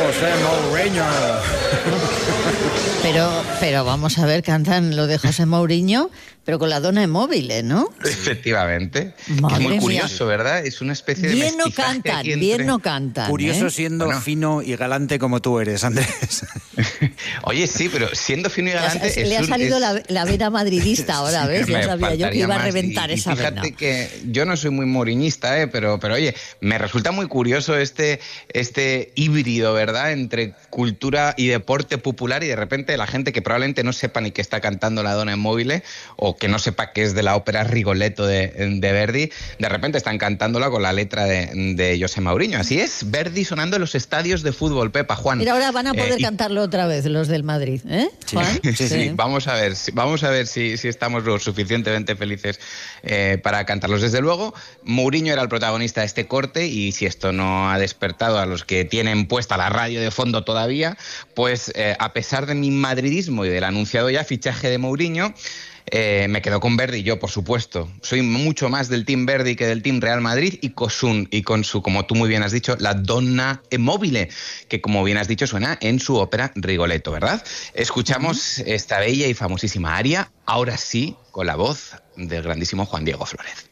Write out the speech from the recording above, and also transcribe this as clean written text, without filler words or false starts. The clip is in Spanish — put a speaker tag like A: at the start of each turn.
A: José Mourinho.
B: Pero vamos a ver, cantan lo de José Mourinho, pero con la dona de móviles, ¿no?
C: Efectivamente.
B: Madre
C: es muy
B: mía.
C: curioso, ¿verdad? Es una especie de
B: Bien no
C: mestizaje
B: cantan,
C: aquí entre...
B: bien no cantan.
A: Curioso siendo fino y galante como tú eres, Andrés.
C: Oye, sí, pero siendo fino y galante...
B: Le ha salido la vena madridista ahora, ¿ves? Ya sabía yo que iba a reventar esa vena.
C: Fíjate que yo no soy muy mourinhista, pero oye, me resulta muy curioso este híbrido, ¿verdad?, entre cultura y deporte popular, y de repente la gente que probablemente no sepa ni que está cantando la dona en móvil, o que no sepa que es de la ópera Rigoletto de Verdi, de repente están cantándola con la letra de José Mourinho. Así es, Verdi sonando en los estadios de fútbol, Pepa, Juan.
B: Mira, ahora van a poder cantarlo otra vez los del Madrid, ¿eh, Juan?
C: Sí. Vamos a ver si estamos lo suficientemente felices para cantarlos. Desde luego, Mourinho era el protagonista de este corte, y si esto no ha despertado a los que tienen puesta la radio de fondo todavía, pues a pesar de mi madridismo y del anunciado ya fichaje de Mourinho, me quedo con Verdi. Yo, por supuesto, soy mucho más del Team Verdi que del Team Real Madrid, y con su, como tú muy bien has dicho, la donna e mobile, que como bien has dicho suena en su ópera Rigoletto, ¿verdad? Escuchamos esta bella y famosísima aria, ahora sí, con la voz del grandísimo Juan Diego Flórez.